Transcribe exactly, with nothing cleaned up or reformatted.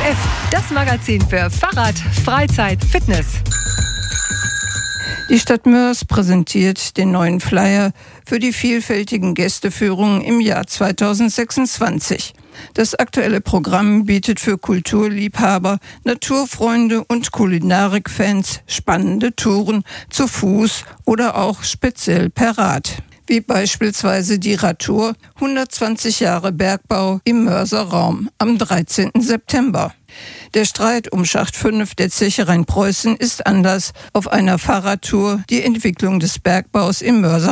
F, das Magazin für Fahrrad, Freizeit, Fitness. Die Stadt Moers präsentiert den neuen Flyer für die vielfältigen Gästeführungen im Jahr zweitausendsechsundzwanzig. Das aktuelle Programm bietet für Kulturliebhaber, Naturfreunde und Kulinarikfans spannende Touren zu Fuß oder auch speziell per Rad. Wie beispielsweise die Radtour hundertzwanzig Jahre Bergbau im Moerser Raum am dreizehnten September. Der Streit um Schacht fünf der Zeche Rheinpreußen ist Anlass, auf einer Fahrradtour die Entwicklung des Bergbaus im Moerser